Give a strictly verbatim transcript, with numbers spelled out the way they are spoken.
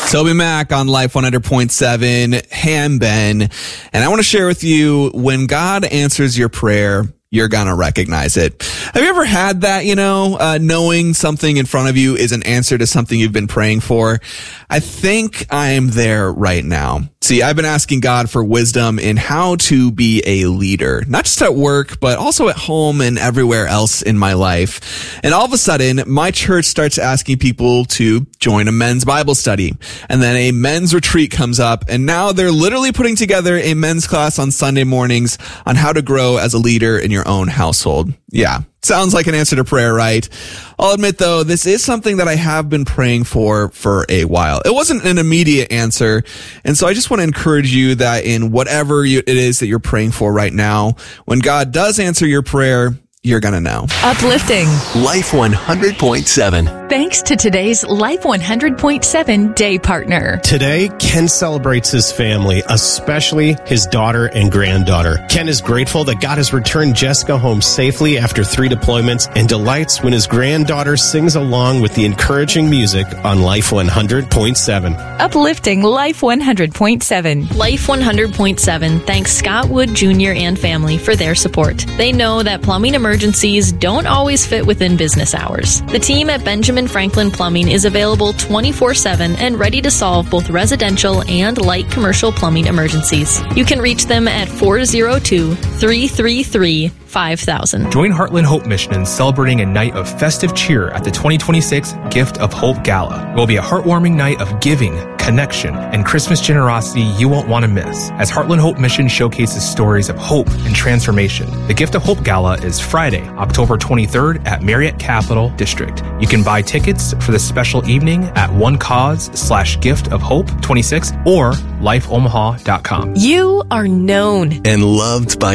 Toby Mac on Life one hundred point seven. Hey, I'm Ben, and I want to share with you, when God answers your prayer, you're going to recognize it. Have you ever had that, you know, uh, knowing something in front of you is an answer to something you've been praying for? I think I'm there right now. See, I've been asking God for wisdom in how to be a leader, not just at work, but also at home and everywhere else in my life. And all of a sudden, my church starts asking people to join a men's Bible study. And then a men's retreat comes up, and now they're literally putting together a men's class on Sunday mornings on how to grow as a leader in your own household. Yeah. Sounds like an answer to prayer, right? I'll admit, though, this is something that I have been praying for for a while. It wasn't an immediate answer, and so I just want to encourage you that in whatever you, it is that you're praying for right now, when God does answer your prayer, you're going to know. Uplifting. Life one hundred point seven. Thanks to today's Life one hundred point seven day partner. Today, Ken celebrates his family, especially his daughter and granddaughter. Ken is grateful that God has returned Jessica home safely after three deployments and delights when his granddaughter sings along with the encouraging music on Life one hundred point seven. Uplifting Life one hundred point seven. Life one hundred point seven thanks Scott Wood Junior and family for their support. They know that plumbing emergencies don't always fit within business hours. The team at Benjamin Franklin Plumbing is available twenty-four seven and ready to solve both residential and light commercial plumbing emergencies. You can reach them at four oh two, three three three, five thousand. Join Heartland Hope Mission in celebrating a night of festive cheer at the twenty twenty-six Gift of Hope Gala. It will be a heartwarming night of giving, connection, and Christmas generosity you won't want to miss, as Heartland Hope Mission showcases stories of hope and transformation. The Gift of Hope Gala is Friday, October twenty-third at Marriott Capital District. You can buy tickets for the special evening at one cause slash gift of hope twenty-six or life omaha dot com. You are known And loved by